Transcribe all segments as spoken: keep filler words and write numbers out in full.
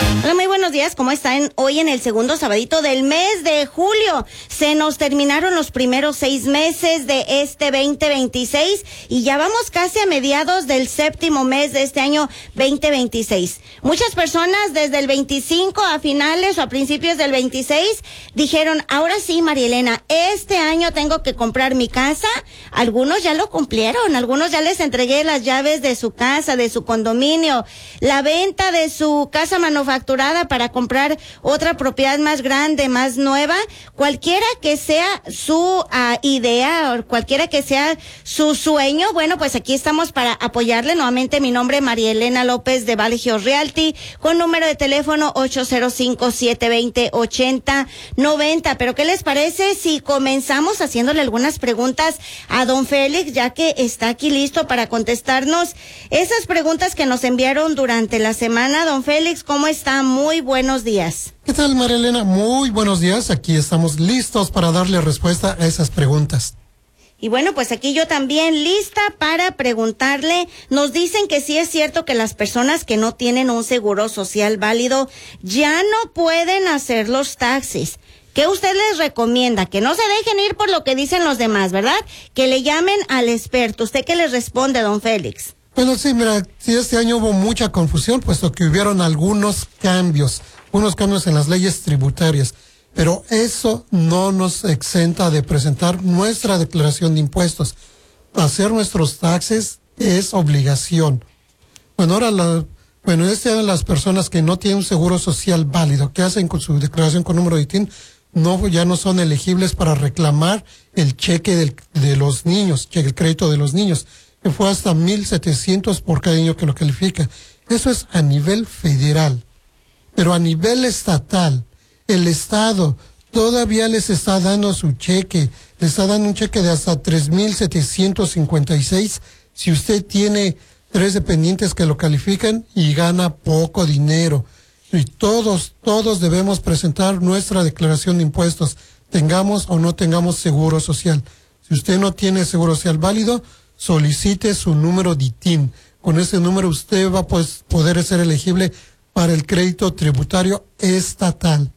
Hola, muy buenos días. ¿Cómo están hoy en el segundo sabadito del mes de julio? Se nos terminaron los primeros seis meses de este veinte veintiséis y ya vamos casi a mediados del séptimo mes de este año veinte veintiséis. Muchas personas desde el veinticinco a finales o a principios del veintiséis dijeron, ahora sí, María Elena, este año tengo que comprar mi casa. Algunos ya lo cumplieron, algunos ya les entregué las llaves de su casa, de su condominio, la venta de su casa manufacturada para comprar otra propiedad más grande, más nueva. Cualquiera que sea su uh, idea o cualquiera que sea su sueño, bueno, pues aquí estamos para apoyarle. Nuevamente, mi nombre es María Elena López de Valley Hills Realty, con número de teléfono ocho cero cinco, siete dos cero, ocho cero nueve cero. Pero ¿qué les parece si comenzamos haciéndole algunas preguntas a don Félix, ya que está aquí listo para contestarnos esas preguntas que nos enviaron durante la semana? Don Félix, ¿cómo está? Muy buenos días. ¿Qué tal, María Elena? Muy buenos días. Aquí estamos listos para darle respuesta a esas preguntas. Y bueno, pues aquí yo también lista para preguntarle. Nos dicen que sí es cierto que las personas que no tienen un seguro social válido ya no pueden hacer los taxis. ¿Qué usted les recomienda? Que no se dejen ir por lo que dicen los demás, ¿verdad? Que le llamen al experto. ¿Usted qué les responde, don Félix? Bueno, sí, mira, sí, este año hubo mucha confusión, puesto que hubieron algunos cambios, unos cambios en las leyes tributarias, pero eso no nos exenta de presentar nuestra declaración de impuestos. Hacer nuestros taxes es obligación. Bueno, ahora, la, bueno, este año las personas que no tienen un seguro social válido, que hacen con su declaración con número de I T I N, no, ya no son elegibles para reclamar el cheque del, de los niños, cheque, el crédito de los niños, que fue hasta mil setecientos por cada niño que lo califica. Eso es a nivel federal. Pero a nivel estatal, el Estado todavía les está dando su cheque, les está dando un cheque de hasta tres mil setecientos cincuenta y seis si usted tiene tres dependientes que lo califican y gana poco dinero. Y todos, todos debemos presentar nuestra declaración de impuestos, tengamos o no tengamos seguro social. Si usted no tiene seguro social válido, solicite su número de I T I N. Con ese número usted va a pues, poder ser elegible para el crédito tributario estatal.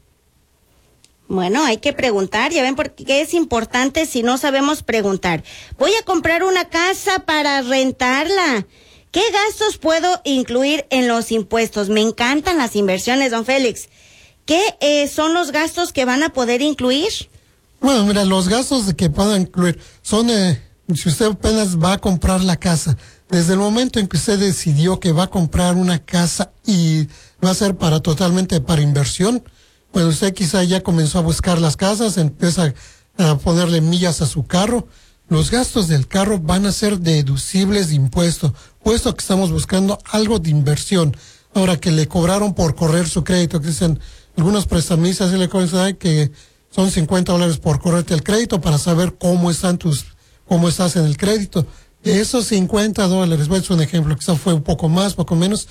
Bueno, hay que preguntar, ya ven por qué es importante si no sabemos preguntar. Voy a comprar una casa para rentarla. ¿Qué gastos puedo incluir en los impuestos? Me encantan las inversiones, don Félix. ¿Qué eh, son los gastos que van a poder incluir? Bueno, mira, los gastos que puedan incluir son... Eh, si usted apenas va a comprar la casa, desde el momento en que usted decidió que va a comprar una casa y va a ser para totalmente para inversión, pues usted quizá ya comenzó a buscar las casas, empieza a ponerle millas a su carro. Los gastos del carro van a ser deducibles de impuesto, puesto que estamos buscando algo de inversión. Ahora que le cobraron por correr su crédito, que dicen algunos prestamistas, y le cobran que son cincuenta dólares por correrte el crédito para saber cómo están tus cómo estás en el crédito. Esos cincuenta dólares, bueno, es un ejemplo, quizá fue un poco más, poco menos,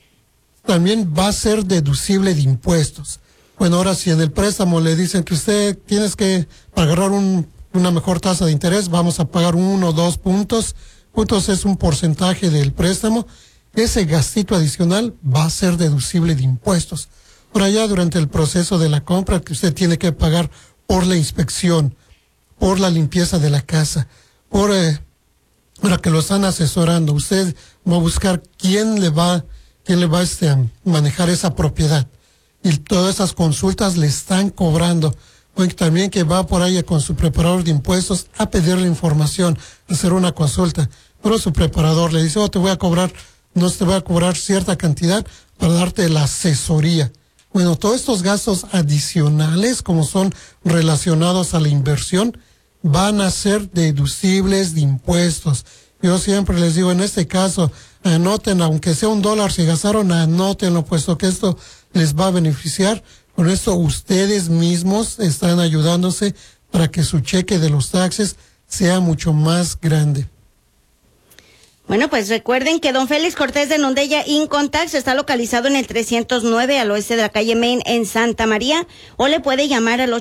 también va a ser deducible de impuestos. Bueno, ahora si en el préstamo le dicen que usted tienes que, para agarrar un, una mejor tasa de interés, vamos a pagar uno o dos puntos, puntos es un porcentaje del préstamo, ese gastito adicional va a ser deducible de impuestos. Por allá, durante el proceso de la compra, que usted tiene que pagar por la inspección, por la limpieza de la casa, por eh, para que lo están asesorando, usted va a buscar quién le va, quién le va este, a manejar esa propiedad. Y todas esas consultas le están cobrando. Bueno, también que va por ahí con su preparador de impuestos a pedirle información, a hacer una consulta. Pero su preparador le dice, oh, te voy a cobrar, no te voy a cobrar cierta cantidad para darte la asesoría. Bueno, todos estos gastos adicionales, como son relacionados a la inversión, van a ser deducibles de impuestos. Yo siempre les digo, en este caso, anoten, aunque sea un dólar, si gastaron, anótenlo, puesto que esto les va a beneficiar. Con esto ustedes mismos están ayudándose para que su cheque de los taxes sea mucho más grande. Bueno, pues recuerden que don Félix Cortés de Nondella Income Tax está localizado en el trescientos nueve al oeste de la calle Main en Santa María, o le puede llamar al